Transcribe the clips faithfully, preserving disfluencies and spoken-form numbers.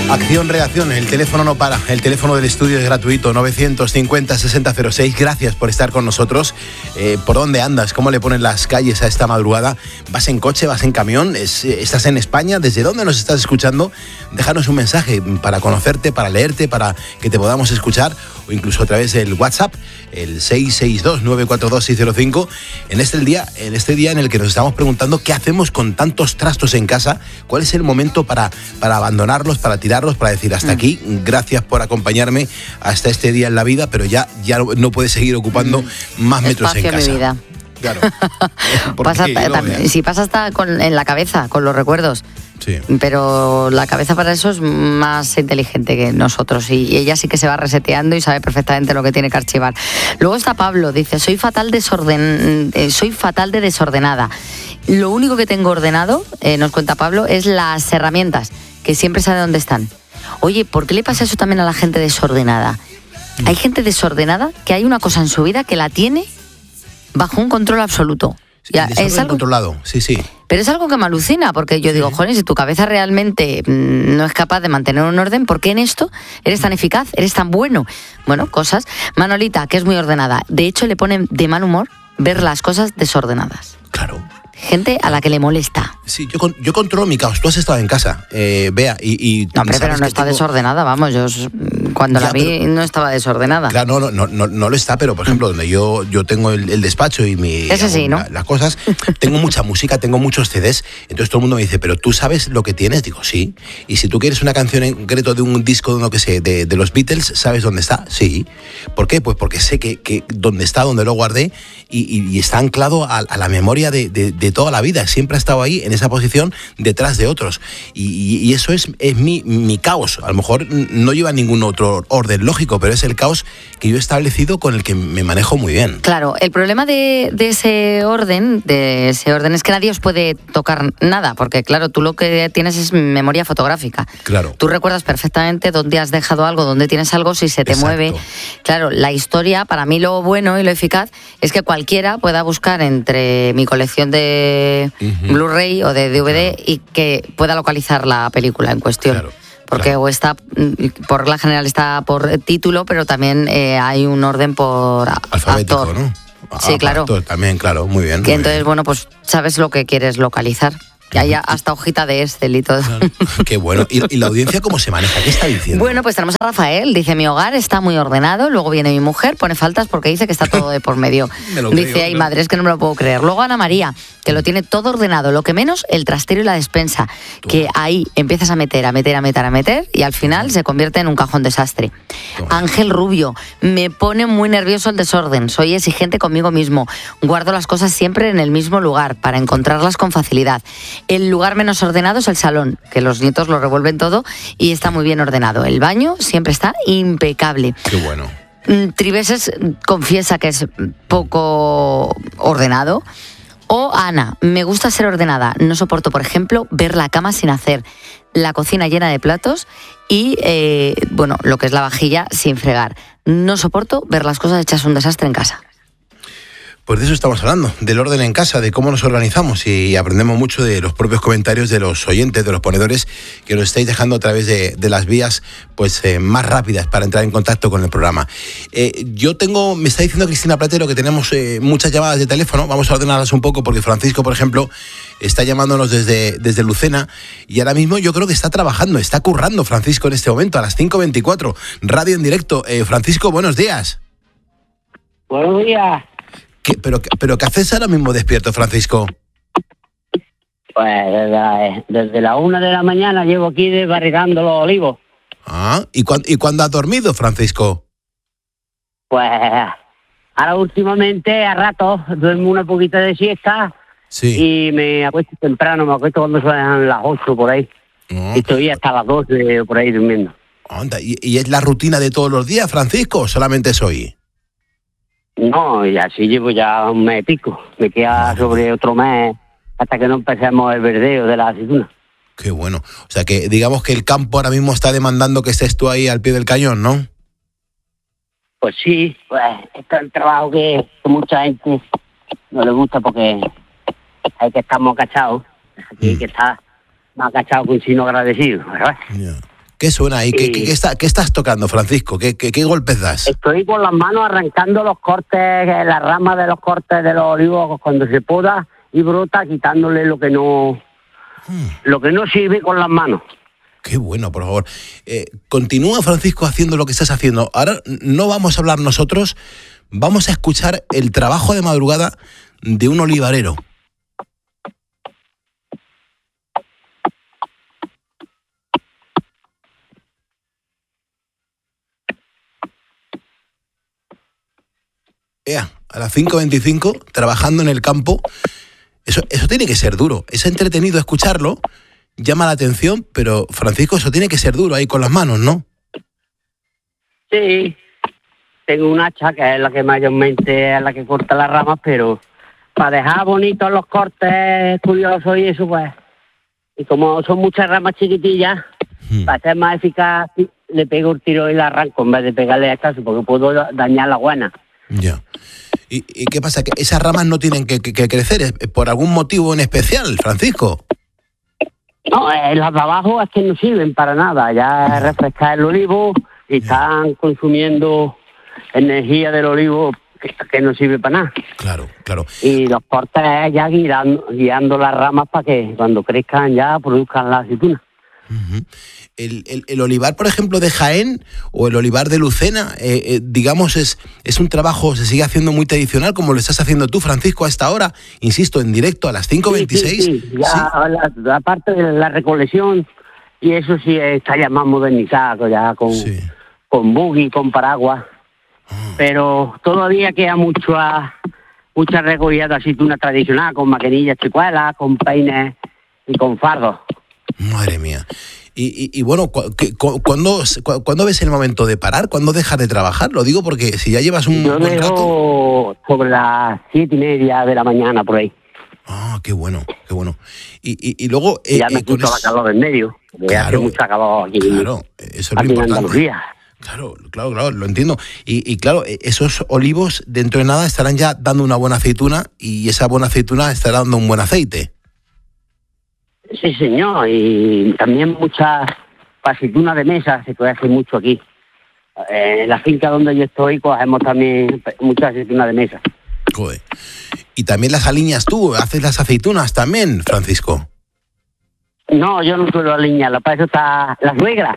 Acción, reacción, el teléfono no para, el teléfono del estudio es gratuito, novecientos cincuenta, sesenta cero seis, gracias por estar con nosotros. Eh, ¿Por dónde andas? ¿Cómo le ponen las calles a esta madrugada? ¿Vas en coche, vas en camión? Es, ¿Estás en España? ¿Desde dónde nos estás escuchando? Déjanos un mensaje para conocerte, para leerte, para que te podamos escuchar, o incluso a través del WhatsApp, el seis seis dos, nueve cuatro dos, seis cero cinco. En este día, en este día en el que nos estamos preguntando qué hacemos con tantos trastos en casa, cuál es el momento para, para abandonarlos, para tirarlos, para decir hasta aquí, gracias por acompañarme hasta este día en la vida, pero ya, ya no puedes seguir ocupando más metros en casa. Espacio en mi vida. Claro. Pasa, también, si pasa hasta con, en la cabeza, con los recuerdos. Sí. Pero la cabeza para eso es más inteligente que nosotros y ella sí que se va reseteando y sabe perfectamente lo que tiene que archivar. Luego está Pablo, dice, soy fatal, desorden, eh, soy fatal de desordenada. Lo único que tengo ordenado, eh, nos cuenta Pablo, es las herramientas, que siempre sabe dónde están. Oye, ¿por qué le pasa eso también a la gente desordenada? Hay gente desordenada que hay una cosa en su vida que la tiene bajo un control absoluto. Sí, ya, es algo controlado, sí, sí. Pero es algo que me alucina, porque yo digo, sí. Joder, si tu cabeza realmente mmm, no es capaz de mantener un orden, ¿por qué en esto eres tan eficaz, eres tan bueno? Bueno, cosas. Manolita, que es muy ordenada, de hecho le pone de mal humor ver las cosas desordenadas. Claro. Gente a la que le molesta. Sí, yo, yo controlo mi caos. Tú has estado en casa, eh, Bea, y... y no, hombre, pero no está tengo... desordenada, vamos, yo cuando ya, la vi pero, no estaba desordenada. Claro, no, no, no, no lo está, pero por ejemplo, donde yo, yo tengo el, el despacho y mi... Ese sí, ¿no? La, las cosas, tengo mucha música, tengo muchos C Ds, entonces todo el mundo me dice, ¿pero tú sabes lo que tienes? Digo, sí. Y si tú quieres una canción en concreto de un disco, de lo que sé, de, de los Beatles, ¿sabes dónde está? Sí. ¿Por qué? Pues porque sé que, que dónde está, dónde lo guardé, y, y, y está anclado a, a la memoria de, de, de toda la vida. Siempre ha estado ahí, en esa posición, detrás de otros. Y, y, y eso es, es mi, mi caos. A lo mejor no lleva ningún otro orden lógico, pero es el caos que yo he establecido con el que me manejo muy bien. Claro, el problema de, de ese orden, de ese orden es que nadie os puede tocar nada, porque claro, tú lo que tienes es memoria fotográfica. Claro. Tú recuerdas perfectamente dónde has dejado algo, dónde tienes algo, si se te Exacto. mueve. Claro, la historia, para mí lo bueno y lo eficaz es que cualquiera pueda buscar entre mi colección de uh-huh. Blu-ray o de D V D claro. y que pueda localizar la película en cuestión. Claro. Porque claro. o está, por regla general está por título, pero también eh, hay un orden por alfabético, actor. ¿no? Sí, ah, claro. Actor, también, claro, muy bien. Que muy entonces, bien. bueno, pues sabes lo que quieres localizar. Y hay hasta hojita de Excel y todo. Claro. Qué bueno. ¿Y, ¿Y la audiencia cómo se maneja? ¿Qué está diciendo? Bueno, pues tenemos a Rafael. Dice, mi hogar está muy ordenado. Luego viene mi mujer, pone faltas porque dice que está todo de por medio. Dice, creo, ay, ¿no? Madre, es que no me lo puedo creer. Luego Ana María, que lo tiene todo ordenado. Lo que menos, el trastero y la despensa. Toma. Que ahí empiezas a meter, a meter, a meter, a meter y al final se convierte en un cajón desastre. Toma. Ángel Rubio, me pone muy nervioso el desorden. Soy exigente conmigo mismo. Guardo las cosas siempre en el mismo lugar para encontrarlas con facilidad. El lugar menos ordenado es el salón, que los nietos lo revuelven todo y está muy bien ordenado. El baño siempre está impecable. Qué bueno. Triveses confiesa que es poco ordenado. O Ana, me gusta ser ordenada. No soporto, por ejemplo, ver la cama sin hacer, la cocina llena de platos y, eh, bueno, lo que es la vajilla sin fregar. No soporto ver las cosas hechas un desastre en casa. Pues de eso estamos hablando, del orden en casa, de cómo nos organizamos y aprendemos mucho de los propios comentarios de los oyentes, de los ponedores que nos estáis dejando a través de, de las vías pues eh, más rápidas para entrar en contacto con el programa. Eh, yo tengo, me está diciendo Cristina Platero que tenemos eh, muchas llamadas de teléfono, vamos a ordenarlas un poco porque Francisco, por ejemplo, está llamándonos desde, desde Lucena y ahora mismo yo creo que está trabajando, está currando Francisco en este momento a las cinco veinticuatro, radio en directo. Eh, Francisco, buenos días. Buenos días. ¿Qué, pero, pero qué haces ahora mismo despierto, Francisco? Pues desde la, desde la una de la mañana llevo aquí desbarrigando los olivos. Ah, ¿y cuándo, ¿y cuándo has dormido, Francisco? Pues ahora últimamente a ratos duermo una poquita de siesta sí. y me acuesto temprano, me acuesto cuando son las ocho por ahí. Oh. Y estoy hasta las doce por ahí durmiendo. Anda, ¿y, ¿y es la rutina de todos los días, Francisco, o solamente es hoy? No, y así llevo ya un mes y pico. Me queda sobre otro mes hasta que no empecemos el verdeo de la aceituna. Qué bueno. O sea que digamos que el campo ahora mismo está demandando que estés tú ahí al pie del cañón, ¿no? Pues sí, pues este es el trabajo que mucha gente no le gusta porque hay que estar más cachados. Aquí hay que estar más cachados que un chino agradecido, ¿verdad? Yeah. ¿Qué suena ahí? ¿Qué, qué, qué, está, ¿Qué estás tocando, Francisco? ¿Qué, qué, ¿Qué golpes das? Estoy con las manos arrancando los cortes, las ramas de los cortes de los olivos cuando se poda y brota, quitándole lo que no, hmm. lo que no sirve con las manos. Qué bueno, por favor. Eh, continúa, Francisco, haciendo lo que estás haciendo. Ahora no vamos a hablar nosotros, vamos a escuchar el trabajo de madrugada de un olivarero. Ea, a las cinco veinticinco, trabajando en el campo, eso, eso tiene que ser duro. Es entretenido escucharlo, llama la atención, pero, Francisco, eso tiene que ser duro ahí con las manos, ¿no? Sí, tengo un hacha que es la que mayormente es la que corta las ramas, pero para dejar bonitos los cortes curiosos y eso, pues, y como son muchas ramas chiquitillas, hmm. para ser más eficaz, le pego el tiro y la arranco en vez de pegarle a caso, porque puedo dañar la buena. Ya. ¿Y, ¿Y qué pasa? ¿Que esas ramas no tienen que, que, que crecer por algún motivo en especial, Francisco? No, eh, las de abajo es que no sirven para nada. Ya es refrescar el olivo y están consumiendo energía del olivo que, que no sirve para nada. Claro, claro. Y los cortes es ya guiando, guiando las ramas para que cuando crezcan ya produzcan la aceituna. Uh-huh. El, el, el olivar, por ejemplo, de Jaén o el olivar de Lucena, eh, eh, digamos, es, es un trabajo, se sigue haciendo muy tradicional, como lo estás haciendo tú, Francisco, a esta hora, insisto, en directo a las cinco veintiséis. Sí, sí, sí. Ya, ¿sí? La, la parte de la recolección, y eso sí está ya más modernizado, ya con, sí. con buggy, con paraguas, ah. pero todavía queda mucho a, mucha recogida de aceituna tradicional, con maquinillas chicuelas, con peines y con fardos. Madre mía. Y, y, y bueno, cu- cu- ¿cuándo, cu- ¿cuándo ves el momento de parar? ¿Cuándo dejas de trabajar? Lo digo porque si ya llevas un Yo buen dejo rato... sobre las siete y media de la mañana, por ahí. Ah, qué bueno, qué bueno. Y, y, y luego... Eh, ya me eh, quito es... la calor en medio. Claro, hace mucha calor aquí. Claro, eso es aquí lo importante. En Andalucía. Claro, claro, claro, lo entiendo. Y, y claro, esos olivos dentro de nada estarán ya dando una buena aceituna y esa buena aceituna estará dando un buen aceite. Sí, señor, y también muchas aceitunas de mesa se puede hacer mucho aquí. Eh, en la finca donde yo estoy cogemos también muchas aceitunas de mesa. Joder. Y también las aliñas tú, haces las aceitunas también, Francisco. No, yo no suelo aliñarla, para eso está la suegra.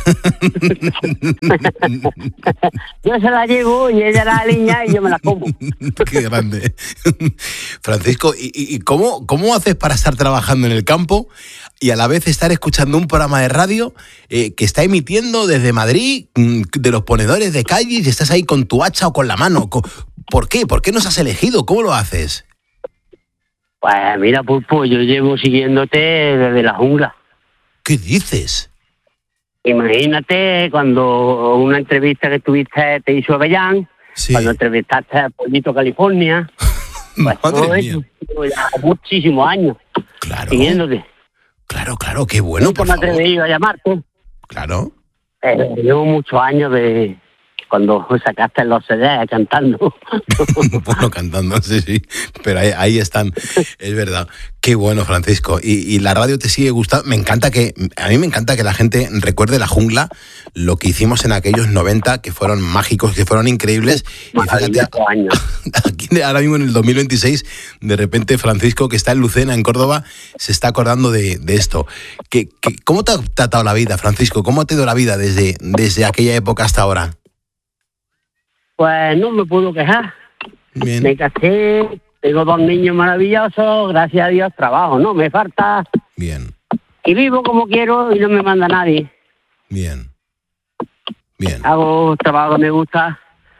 Yo se la llevo y ella la aliña y yo me la como. Qué grande. Francisco, ¿y, y cómo, cómo haces para estar trabajando en el campo y a la vez estar escuchando un programa de radio eh, que está emitiendo desde Madrid, de los ponedores de calles, y estás ahí con tu hacha o con la mano? ¿Por qué? ¿Por qué nos has elegido? ¿Cómo lo haces? Pues mira, Pulpo, yo llevo siguiéndote desde la jungla. ¿Qué dices? Imagínate cuando una entrevista que tuviste te hizo Avellán, sí. Cuando entrevistaste a Pollito California, pues todo eso, ya muchísimos años, claro, siguiéndote. Claro, claro, qué bueno, Nunca por me favor. atreví a llamarte. Claro. Eh, llevo muchos años de... Cuando sacaste los C D cantando. Bueno, cantando, sí, sí. Pero ahí, ahí están, es verdad. Qué bueno, Francisco. Y, y la radio te sigue gustando. Me encanta que, a mí me encanta que la gente recuerde la jungla, lo que hicimos en aquellos noventa, que fueron mágicos, que fueron increíbles. Y fíjate, aquí ahora mismo en el dos mil veintiséis, de repente Francisco, que está en Lucena, en Córdoba, se está acordando de, de esto. ¿Qué, qué, ¿Cómo te ha tratado la vida, Francisco? ¿Cómo te ha ido la vida desde, desde aquella época hasta ahora? Pues no me puedo quejar. Bien. Me casé, tengo dos niños maravillosos, gracias a Dios trabajo, no me falta. Bien. Y vivo como quiero y no me manda nadie. Bien. Bien. Hago trabajo que me gusta.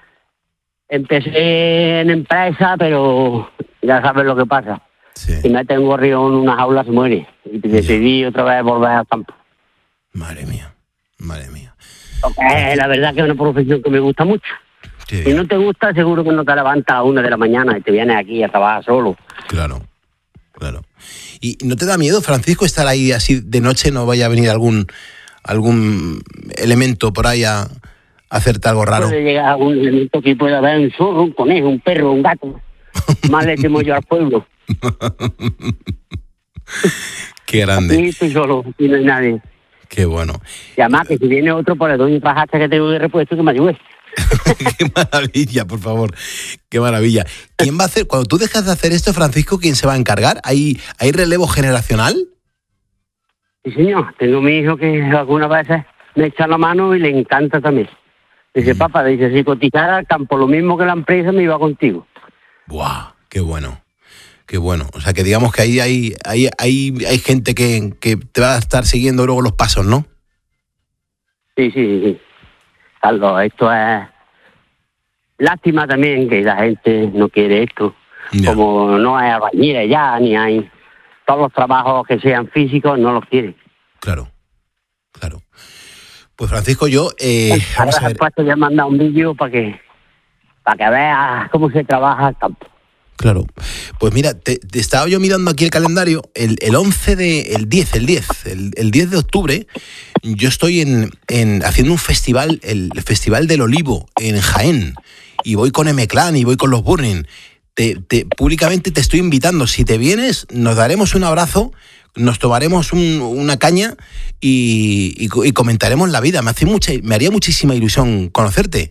Empecé en empresa, pero ya sabes lo que pasa. Sí. Si me tengo río en una jaula se muere. Y decidí yeah. otra vez volver al campo. Madre mía, madre mía. Porque la verdad que es una profesión que me gusta mucho. Sí. Si no te gusta, seguro que no te levantas a una de la mañana y te vienes aquí a trabajar solo. Claro, claro. ¿Y no te da miedo, Francisco, estar ahí así de noche? ¿No vaya a venir algún algún elemento por ahí a hacerte algo raro? Puede llegar algún elemento que pueda haber un zorro, un conejo, un perro, un gato. Más le temo yo al pueblo. Qué grande. Aquí estoy solo, aquí no hay nadie. Qué bueno. Y además que si viene otro, pues le doy otra hacha que tengo de repuesto que me ayude. Qué maravilla, por favor. Qué maravilla. ¿Quién va a hacer, cuando tú dejas de hacer esto, Francisco, quién se va a encargar? ¿Hay, hay relevo generacional? Sí, señor. Tengo mi hijo que algunas veces me echa la mano y le encanta también. Dice, mm. papá, dice, si cotizara al campo lo mismo que la empresa, me iba contigo. Buah, qué bueno. Qué bueno. O sea, que digamos que ahí hay, hay, hay, hay gente que, que te va a estar siguiendo luego los pasos, ¿no? Sí, sí, sí. Carlos, esto es... Lástima también que la gente no quiere esto. Ya. Como no hay albañiles ya, ni hay... Todos los trabajos que sean físicos no los quieren. Claro, claro. Pues Francisco, yo... Eh, vamos a ver. Después te voy a mandar un vídeo para que, para que veas cómo se trabaja el campo. Claro. Pues mira, te, te estaba yo mirando aquí el calendario, el, el once de, el diez, el diez, el, el diez de octubre, yo estoy en, en haciendo un festival, el Festival del Olivo en Jaén, y voy con M-Clan y voy con los Burning. Te, te, públicamente te estoy invitando, si te vienes, nos daremos un abrazo, nos tomaremos un, una caña y, y, y comentaremos la vida. Me hace mucha, me haría muchísima ilusión conocerte.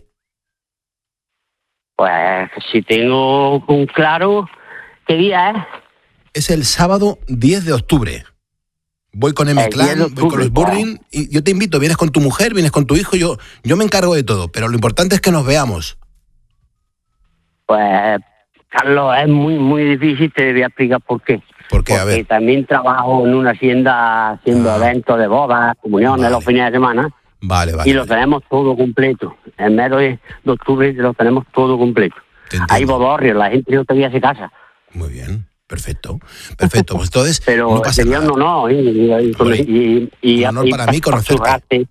Pues si tengo un claro, ¿qué día es? Es el sábado diez de octubre. Voy con M-Clan, voy con los Burning, y yo te invito, vienes con tu mujer, vienes con tu hijo, yo, yo me encargo de todo, pero lo importante es que nos veamos. Pues, Carlos, es muy, muy difícil, te voy a explicar por qué. ¿Por qué? Porque a ver. también trabajo en una hacienda haciendo ah. eventos de bodas, comuniones, vale. los fines de semana. Vale, vale. Y lo tenemos todo completo. El mes de octubre lo tenemos todo completo. Hay bodorrios, la gente no todavía se casa. Muy bien, perfecto. Perfecto, pues entonces pero no pasa nada. No, no, y, y, y, y, un honor y, para y, mí conocerte.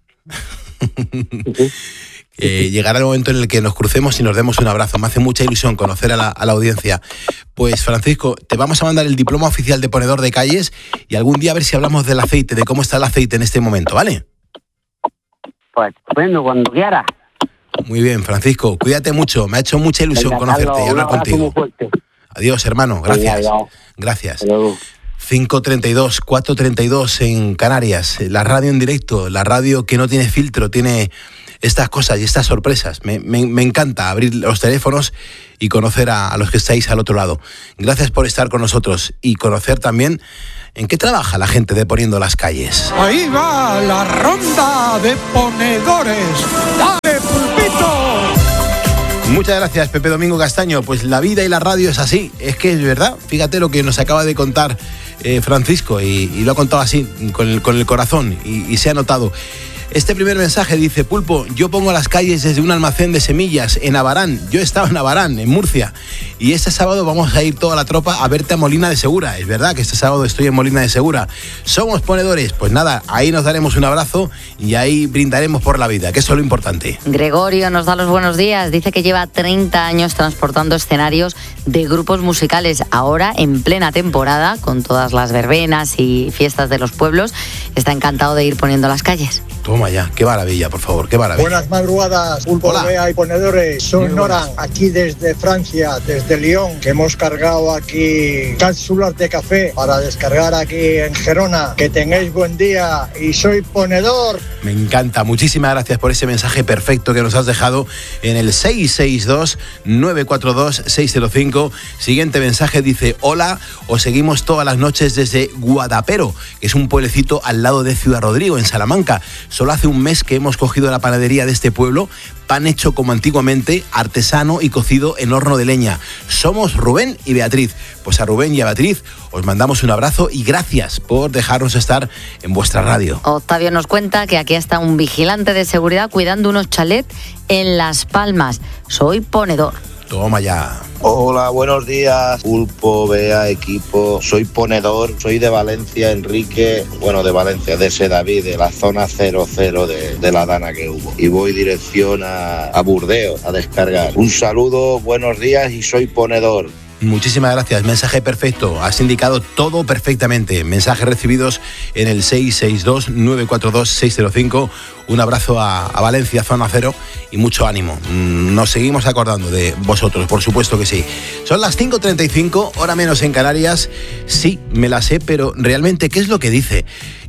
eh, llegará el momento en el que nos crucemos y nos demos un abrazo. Me hace mucha ilusión conocer a la, a la audiencia. Pues Francisco, te vamos a mandar el diploma oficial de ponedor de calles y algún día a ver si hablamos del aceite, de cómo está el aceite en este momento, ¿vale? Pues estupendo, cuando quieras. Muy bien, Francisco, cuídate mucho. Me ha hecho mucha ilusión Venga, conocerte Carlos, y hablar contigo. Adiós, hermano. Gracias. Venga, gracias. cinco treinta y dos, cuatro treinta y dos en Canarias. La radio en directo, la radio que no tiene filtro, tiene estas cosas y estas sorpresas. Me, me, me encanta abrir los teléfonos y conocer a, a los que estáis al otro lado. Gracias por estar con nosotros y conocer también en qué trabaja la gente de Poniendo las Calles. Ahí va la ronda de ponedores. ¡Dale, pulpito! Muchas gracias, Pepe Domingo Castaño. Pues la vida y la radio es así, es que es verdad. Fíjate lo que nos acaba de contar eh, Francisco y, y lo ha contado así, con el, con el corazón y, y se ha notado. Este primer mensaje dice: Pulpo, yo pongo las calles desde un almacén de semillas en Abarán. Yo estaba en Abarán, en Murcia. Y este sábado vamos a ir toda la tropa a verte a Molina de Segura. Es verdad que este sábado estoy en Molina de Segura. Somos ponedores. Pues nada, ahí nos daremos un abrazo y ahí brindaremos por la vida, que eso es lo importante. Gregorio nos da los buenos días. Dice que lleva treinta años transportando escenarios de grupos musicales. Ahora, en plena temporada, con todas las verbenas y fiestas de los pueblos, está encantado de ir poniendo las calles. Toma ya, qué maravilla, por favor, qué maravilla. Buenas madrugadas, Pulpo, Bea y ponedores. Soy Noran, aquí desde Francia, desde Lyon, que hemos cargado aquí cápsulas de café para descargar aquí en Gerona. Que tengáis buen día y soy ponedor. Me encanta, muchísimas gracias por ese mensaje perfecto que nos has dejado en el seis seis dos, nueve cuatro dos, seis cero cinco. Siguiente mensaje dice: hola, os seguimos todas las noches desde Guadapero, que es un pueblecito al lado de Ciudad Rodrigo, en Salamanca. Solo hace un mes que hemos cogido la panadería de este pueblo, pan hecho como antiguamente, artesano y cocido en horno de leña. Somos Rubén y Beatriz. Pues a Rubén y a Beatriz os mandamos un abrazo y gracias por dejarnos estar en vuestra radio. Octavio nos cuenta que aquí está un vigilante de seguridad cuidando unos chalets en Las Palmas. Soy ponedor. Toma ya. Hola, buenos días, Pulpo, Bea, equipo. Soy ponedor, soy de Valencia, Enrique, bueno, de Valencia, de Sedaví, de la zona cero cero de, de la dana que hubo. Y voy dirección a, a Burdeos a descargar. Un saludo, buenos días y soy ponedor. Muchísimas gracias, mensaje perfecto, has indicado todo perfectamente. Mensajes recibidos en el seis seis dos, nueve cuatro dos, seis cero cinco. Un abrazo a, a Valencia, zona cero, y mucho ánimo. Nos seguimos acordando de vosotros, por supuesto que sí. Son las cinco treinta y cinco, hora menos en Canarias. Sí, me la sé, pero realmente, ¿qué es lo que dice?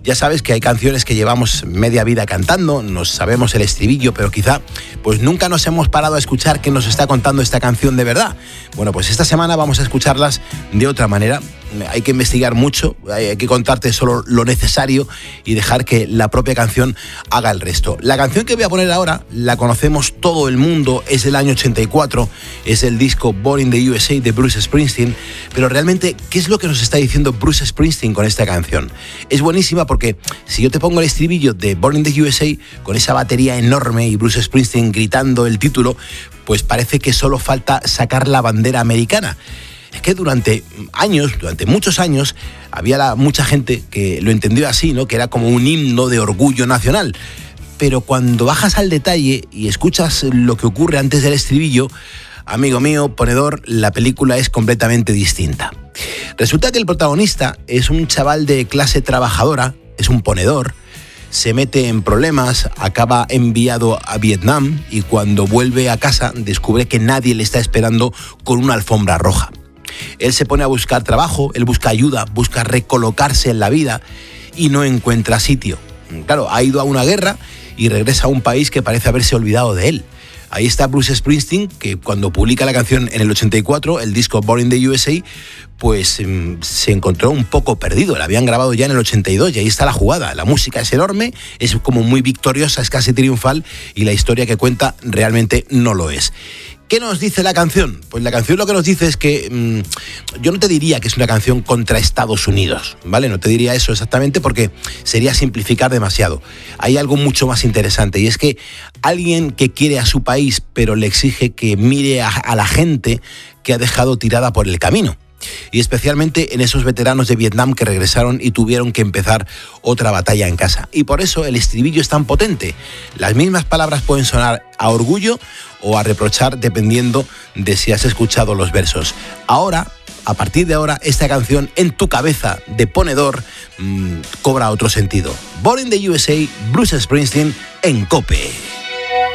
Ya sabes que hay canciones que llevamos media vida cantando, nos sabemos el estribillo, pero quizá pues nunca nos hemos parado a escuchar qué nos está contando esta canción de verdad. Bueno, pues esta semana vamos a escucharlas de otra manera. Hay que investigar mucho, hay que contarte solo lo necesario y dejar que la propia canción haga el resto. La canción que voy a poner ahora la conocemos todo el mundo, es del año ochenta y cuatro, es el disco Born in the U S A de Bruce Springsteen, pero realmente, ¿qué es lo que nos está diciendo Bruce Springsteen con esta canción? Es buenísima porque si yo te pongo el estribillo de Born in the U S A con esa batería enorme y Bruce Springsteen gritando el título, pues parece que solo falta sacar la bandera americana. Es que durante años, durante muchos años, había la, mucha gente que lo entendió así, ¿no? Que era como un himno de orgullo nacional. Pero cuando bajas al detalle y escuchas lo que ocurre antes del estribillo, amigo mío, ponedor, la película es completamente distinta. Resulta que el protagonista es un chaval de clase trabajadora, es un ponedor, se mete en problemas, acaba enviado a Vietnam y cuando vuelve a casa descubre que nadie le está esperando con una alfombra roja. Él se pone a buscar trabajo, él busca ayuda, busca recolocarse en la vida y no encuentra sitio. Claro, ha ido a una guerra y regresa a un país que parece haberse olvidado de él. Ahí está Bruce Springsteen, que cuando publica la canción en el ochenta y cuatro, el disco Born in the U S A, pues eh, se encontró un poco perdido. La habían grabado ya en el ochenta y dos y ahí está la jugada. La música es enorme, es como muy victoriosa, es casi triunfal y la historia que cuenta realmente no lo es. ¿Qué nos dice la canción? Pues la canción lo que nos dice es que mmm, yo no te diría que es una canción contra Estados Unidos, ¿vale? No te diría eso exactamente porque sería simplificar demasiado. Hay algo mucho más interesante y es que alguien que quiere a su país pero le exige que mire a, a la gente que ha dejado tirada por el camino. Y especialmente en esos veteranos de Vietnam que regresaron y tuvieron que empezar otra batalla en casa. Y por eso el estribillo es tan potente. Las mismas palabras pueden sonar a orgullo o a reprochar dependiendo de si has escuchado los versos. Ahora, a partir de ahora, esta canción en tu cabeza de ponedor mmm, cobra otro sentido. Born in the U S A, Bruce Springsteen en COPE.